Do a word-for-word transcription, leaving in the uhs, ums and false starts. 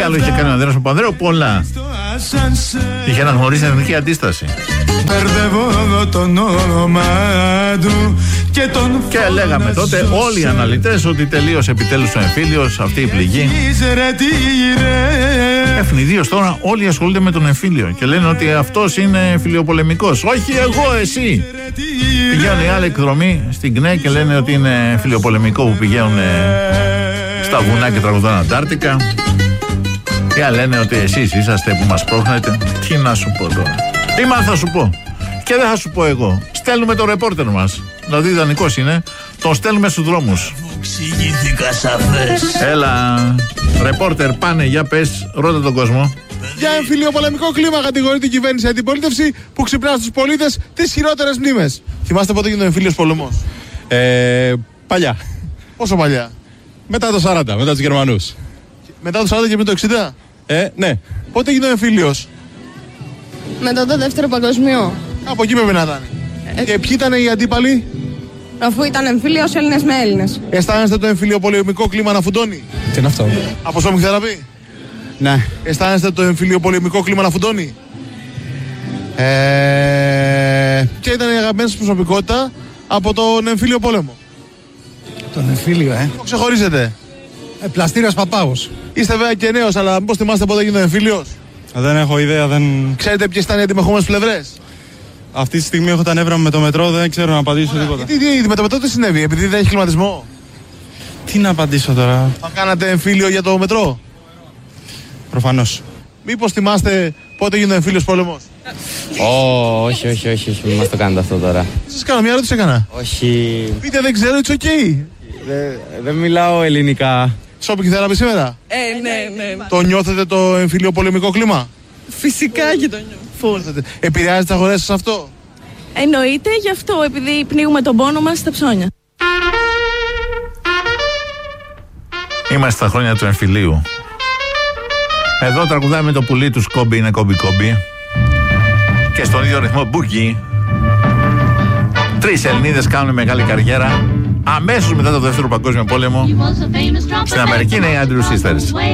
άλλο είχε κάνει ο Ανδρέας Παπανδρέου? Πολλά. Είχε αναγνωρίσει την εθνική αντίσταση. Και λέγαμε τότε όλοι οι αναλυτές ότι τελείωσε επιτέλους ο εμφύλιος, αυτή η πληγή. Ευνηδίως τώρα όλοι ασχολούνται με τον εμφύλιο και λένε ότι αυτός είναι φιλιοπολεμικός. Όχι εγώ, εσύ. Πηγαίνουν οι άλλοι εκδρομή στην ΚΝΕ και λένε ότι είναι φιλιοπολεμικό που πηγαίνουν στα βουνά και τραγουδάνε Αντάρτικα. Οι άλλοι λένε ότι εσείς είσαστε που μας πρόχνετε. Τι να σου πω τώρα? Τι μα θα σου πω? Και δεν θα σου πω εγώ. Στέλνουμε τον ρεπόρτερ μας. Δηλαδή ιδανικός είναι. Τον στέλνουμε στους δρόμους. Έλα, ρεπόρτερ, πάνε, για πες, ρώτα τον κόσμο. Για εμφυλιοπολεμικό κλίμα κατηγορεί την κυβέρνηση αντιπολίτευση που ξυπνά στους πολίτες τις χειρότερες μνήμες. Θυμάστε πότε έγινε ο εμφύλιος πόλεμος? Ε, παλιά. Πόσο παλιά? Μετά το σαράντα, μετά τους Γερμανούς. Μετά το σαράντα και μετά το εξήντα? Ε, ναι. Πότε έγινε ο εμφύλιος? Μετά το δεύτερο παγκοσμίο. Από εκεί πρέπει να ήταν. Ε, και ποιοι ήταν οι αντίπαλοι? Αφού ήταν εμφύλιος Έλληνες με Έλληνες. Αισθάνεστε το εμφυλιοπολεμικό κλίμα να φουντώνει? Τι είναι αυτό? Από σώμικη θεραπεία? Ναι. Αισθάνεστε το εμφυλιοπολεμικό κλίμα να φουντώνει? Ε, ποια ήταν η αγαπημένη σας προσωπικότητα από τον εμφύλιο πόλεμο? Τον εμφύλιο, ε. Το ξεχωρίζετε? ε Πλαστήρας Παπάγος. Είστε βέβαια και νέος, αλλά μήπως θυμάστε πότε έγινε ο εμφύλιος? Δεν έχω ιδέα, δεν. Ξέρετε ποιες ήταν οι αντιμεχόμενες πλευρές? Αυτή τη στιγμή έχω τα νεύρα μου με το μετρό, δεν ξέρω να απαντήσω. Ωραία, τίποτα. Τι, τι, με το μετρό τι συνέβη, επειδή δεν έχει κλιματισμό? Τι να απαντήσω τώρα? Θα κάνατε εμφύλιο για το μετρό? Προφανώς. Μήπως θυμάστε πότε έγινε ο εμφύλιος πόλεμος? Oh, όχι, όχι, όχι, όχι, μην μας το κάνετε αυτό τώρα. Σας κάνω μια ερώτηση, έκανα. Όχι. Πείτε, δεν ξέρω, it's okay. Δεν δε μιλάω ελληνικά. Σώπικη θεραπεία σήμερα? Ε, ναι, ναι. Το νιώθετε το εμφυλιοπολεμικό κλίμα? Φυσικά και το νιώθω. Επηρεάζει τις αγορές σας αυτό? Εννοείται, γι' αυτό, επειδή πνίγουμε τον πόνο μας στα ψώνια. Είμαστε στα χρόνια του εμφυλίου. Εδώ τραγουδάμε το πουλί του Κόμπι είναι κόμπι κόμπι. Και στον ίδιο ρυθμό μπούγκι. Τρεις Ελληνίδες κάνουν μεγάλη καριέρα αμέσως μετά το δεύτερο παγκόσμιο πόλεμο. Στην Αμερική είναι οι Andrew Sisters.